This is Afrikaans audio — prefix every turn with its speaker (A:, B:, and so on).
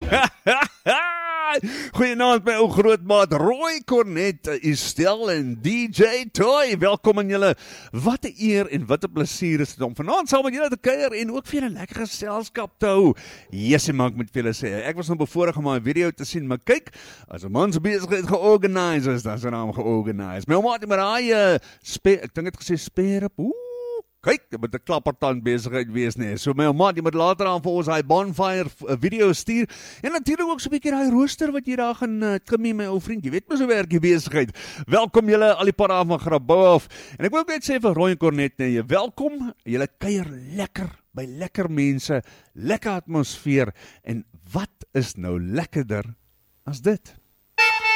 A: Goeienaand my ou grootmaat Roy Cornet, Estelle en DJ Toy. Welkom aan julle. Wat 'n eer en wat 'n plesier is dit om vanaand saam met julle te kuier en ook vir 'n lekker geselskap te hou. Yes, maar ek moet vir julle sê, ek was nog bevoorreg om my video te sien, maar kyk, as 'n man se besigheid georganiseer is, dan is 'n naam georganiseer. My maat het met daai ek dink dit gesê spare op. Kyk, dit moet 'n klappertand besigheid wees nie. So my maat, jy moet later aan vir ons daai bonfire video stuur. En natuurlik ook so 'n bietjie daai rooster wat jy daar gaan trimmie, my ou vriend. Jy weet mos hoe werk die besigheid. Welkom julle al die pad af van Grabouw af. En ek wil ook net sê vir Roy Cornet, nee, welkom. Julle kuier lekker by lekker mense, lekker atmosfeer. En wat is nou lekkerder as dit?